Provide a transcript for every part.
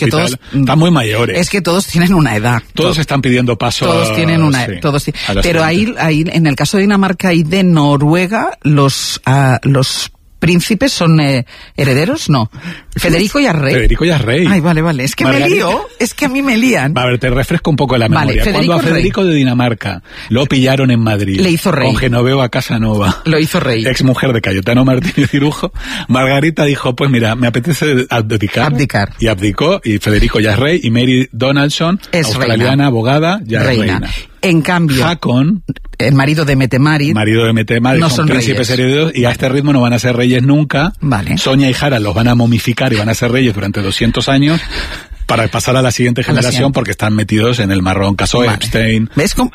que todos están muy mayores. Es que todos tienen una edad. Todos están pidiendo paso. Todos tienen una sí, todos, pero ahí en el caso de Dinamarca y de Noruega, los príncipes son herederos, no. Federico ya es rey. Federico ya es rey. Ay, vale. Es que Margarita. me lío, es que a mí me lían. A ver, te refresco un poco la memoria. Vale, Cuando a Federico de Dinamarca lo pillaron en Madrid, le hizo rey. Con Genoveva Casanova, lo hizo rey. Ex mujer de Cayetano Martínez Cirujo, Margarita dijo, pues mira, me apetece abdicar. Y abdicó, y Federico ya es rey, y Mary Donaldson, es australiana, reina. abogada, ya es reina. En cambio, Haakon, el marido de Mette-Marit, no son príncipes herederos, y a este ritmo no van a ser reyes nunca. Vale. Sonia y Harald los van a momificar y van a ser reyes durante 200 años para pasar a la siguiente generación, porque están metidos en el marrón. Caso Epstein. ¿Ves cómo?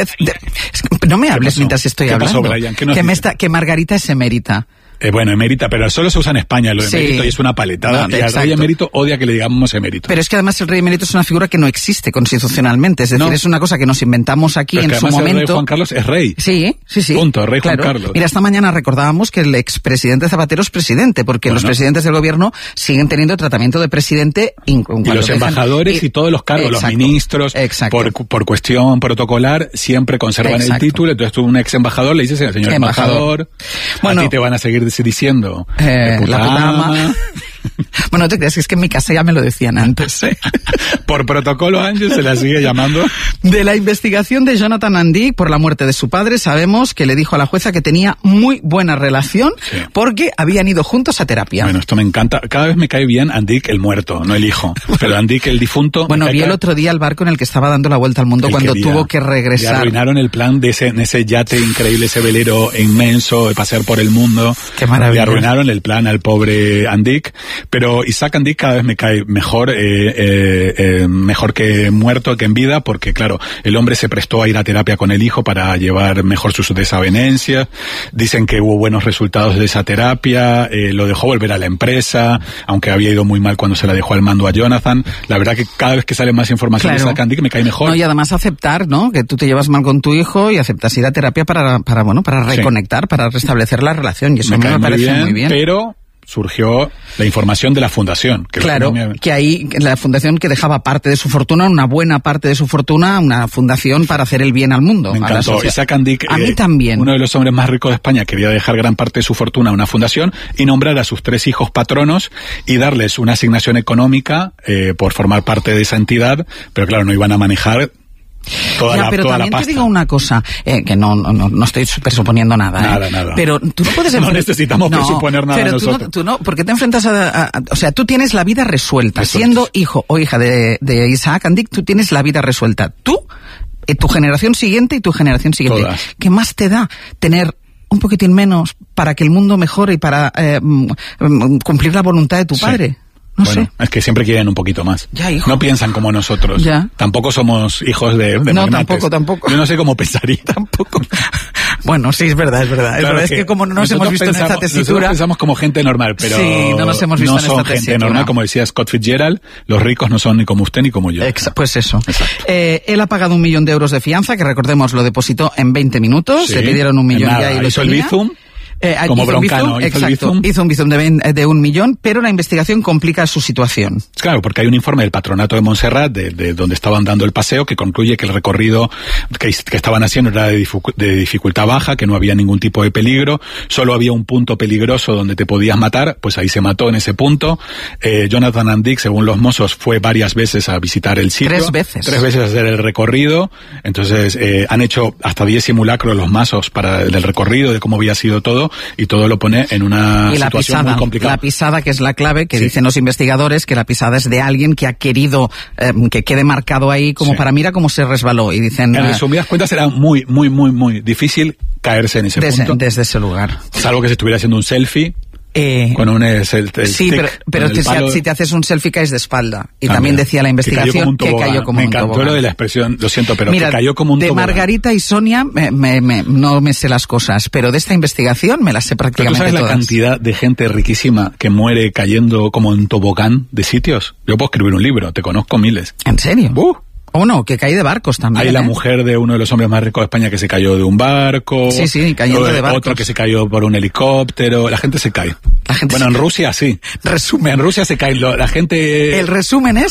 No me hables mientras estoy hablando. ¿Qué pasó, Brian? Que Margarita es emérita. Bueno, emérita, pero solo se usa en España lo de emérito, y es una paletada. Y al rey emérito odia que le digamos emérito. Pero es que además el rey emérito es una figura que no existe constitucionalmente. Es decir, es una cosa que nos inventamos aquí en su momento. El rey Juan Carlos es rey. Sí. Punto, rey Juan Carlos. Mira, esta mañana recordábamos que el expresidente Zapatero es presidente, porque los presidentes del gobierno siguen teniendo tratamiento de presidente. Y los embajadores y todos los cargos, los ministros, por cuestión protocolar, siempre conservan el título. Entonces tú, un ex embajador, le dices, señor embajador, bueno, a ti te van a seguir diciendo la puta ama. Bueno, no te creas, es que en mi casa ya me lo decían antes. Por protocolo, Ángel se la sigue llamando. De la investigación de Jonathan Andic por la muerte de su padre, sabemos que le dijo a la jueza que tenía muy buena relación porque habían ido juntos a terapia. Bueno, esto me encanta. Cada vez me cae bien Andic el muerto, no el hijo. Pero Andic el difunto... Bueno, vi el otro día el barco en el que estaba dando la vuelta al mundo cuando tuvo que regresar. Le arruinaron el plan de ese yate increíble, ese velero inmenso de pasear por el mundo. Qué maravilla. Le arruinaron el plan al pobre Andic. Pero Isaac Andic cada vez me cae mejor, mejor que muerto que en vida, porque claro, el hombre se prestó a ir a terapia con el hijo para llevar mejor sus desavenencias. Dicen que hubo buenos resultados de esa terapia, lo dejó volver a la empresa, aunque había ido muy mal cuando se la dejó al mando a Jonathan. La verdad que cada vez que sale más información de Isaac Andic me cae mejor. No, y además aceptar, ¿no? Que tú te llevas mal con tu hijo y aceptas ir a terapia para reconectar, para restablecer la relación. Y eso me parece muy bien. Pero surgió la información de la fundación. Que ahí la fundación que dejaba parte de su fortuna, una buena parte de su fortuna, una fundación para hacer el bien al mundo. Me encantó. Isaac Andic, a mí también. Uno de los hombres más ricos de España, quería dejar gran parte de su fortuna a una fundación y nombrar a sus 3 hijos patronos y darles una asignación económica por formar parte de esa entidad, pero claro, no iban a manejar pero también te digo una cosa, que no estoy presuponiendo nada. Nada. Pero tú no puedes... No necesitamos presuponer nada pero nosotros. Tú no, porque te enfrentas o sea, tú tienes la vida resuelta. Siendo hijo o hija de Isaac Andic, tú tienes la vida resuelta. Tú, tu generación siguiente y tu generación siguiente. Todas. ¿Qué más te da tener un poquitín menos para que el mundo mejore y para cumplir la voluntad de tu padre? No sé. Es que siempre quieren un poquito más. Ya, hijo. No piensan como nosotros. Ya. Tampoco somos hijos de no, magnates. tampoco. Yo no sé cómo pensaría. Tampoco. Bueno, sí, es verdad. Claro, es que como no nos hemos visto en esta tesitura... Nosotros pensamos como gente normal, pero sí, no nos hemos visto en esta son gente tesitura. normal, como decía Scott Fitzgerald, los ricos no son ni como usted ni como yo. Pues eso. Él ha pagado 1 millón de euros de fianza, que recordemos lo depositó en 20 minutos, le pidieron 1 millón ya y lo hizo el Bizum. Como Broncano, hizo un bizum de 1 millón, pero la investigación complica su situación. Claro, porque hay un informe del Patronato de Montserrat, de donde estaban dando el paseo, que concluye que el recorrido que estaban haciendo era de dificultad baja, que no había ningún tipo de peligro, solo había un punto peligroso donde te podías matar, pues ahí se mató en ese punto. Jonathan Andic, según los mozos, fue varias veces a visitar el sitio. 3 veces. 3 veces a hacer el recorrido. Entonces, han hecho hasta 10 simulacros los mazos del recorrido, de cómo había sido todo, y todo lo pone en una situación muy complicada. La pisada, que es la clave, que dicen los investigadores, que la pisada es de alguien que ha querido que quede marcado ahí como para mira cómo se resbaló. Y dicen... En resumidas cuentas, era muy, muy, muy, muy difícil caerse en ese punto. Desde ese lugar. Salvo que se estuviera haciendo un selfie. Con un sí, pero si te haces un selfie caes de espalda. Y también decía la investigación que cayó como un tobogán. Me encantó lo de la expresión, lo siento, pero mira, que cayó como un tobogán. De Margarita y Sonia no me sé las cosas, pero de esta investigación me las sé prácticamente todas. ¿Pero tú sabes la cantidad de gente riquísima que muere cayendo como en tobogán de sitios? Yo puedo escribir un libro, te conozco miles. ¿En serio? No, que cae de barcos también. Hay la mujer de uno de los hombres más ricos de España que se cayó de un barco. Sí, cayendo de barcos. Otro que se cayó por un helicóptero. La gente se cae. En Rusia sí. Resumen. En Rusia se cae. La gente... El resumen es